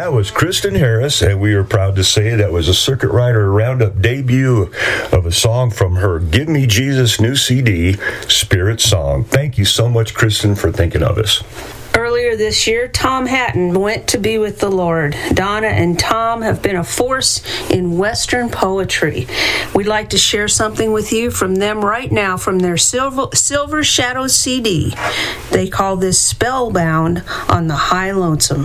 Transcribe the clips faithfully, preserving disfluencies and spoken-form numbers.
That was Kristen Harris, and we are proud to say that was a Circuit Rider Roundup debut of a song from her Give Me Jesus new C D, Spirit Song. Thank you so much, Kristen, for thinking of us. Earlier this year, Tom Hatton went to be with the Lord. Donna and Tom have been a force in Western poetry. We'd like to share something with you from them right now from their Silver, Silver Shadows C D. They call this Spellbound on the High Lonesome.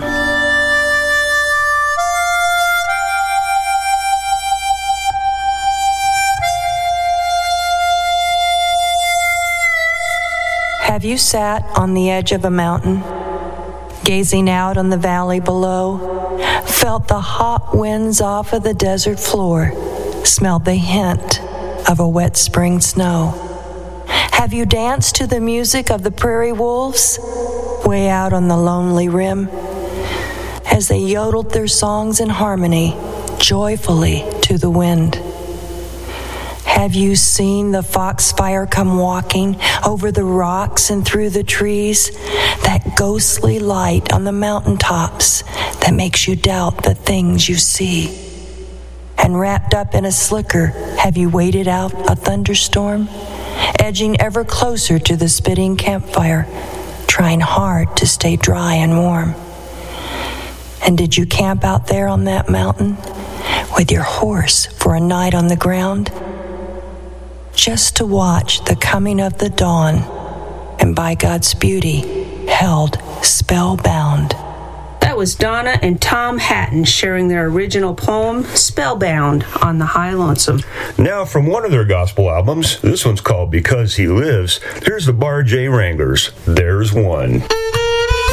Have you sat on the edge of a mountain, gazing out on the valley below, felt the hot winds off of the desert floor, smelled the hint of a wet spring snow? Have you danced to the music of the prairie wolves, way out on the lonely rim, as they yodeled their songs in harmony, joyfully to the wind? Have you seen the foxfire come walking over the rocks and through the trees? That ghostly light on the mountaintops that makes you doubt the things you see. And wrapped up in a slicker, have you waited out a thunderstorm? Edging ever closer to the spitting campfire, trying hard to stay dry and warm. And did you camp out there on that mountain with your horse for a night on the ground? Just to watch the coming of the dawn, and by God's beauty, held spellbound. That was Donna and Tom Hatton sharing their original poem, Spellbound, on the High Lonesome. Now, from one of their gospel albums, this one's called Because He Lives, here's the Bar J Wranglers. There's One.